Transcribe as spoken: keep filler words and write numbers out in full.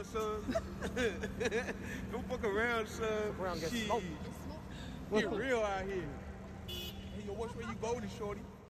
around, son. Don't fuck around, son. Around, get Shit. smoked. Get real out here. Hey, yo, which way you voting, shorty?